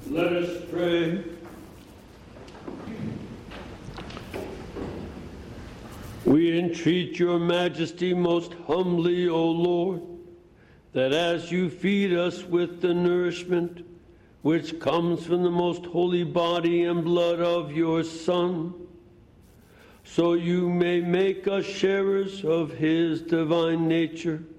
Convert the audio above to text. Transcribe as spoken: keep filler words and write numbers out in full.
Let us pray. We entreat your majesty most humbly, O Lord, that as you feed us with the nourishment which comes from the most holy body and blood of your Son, so you may make us sharers of his divine nature,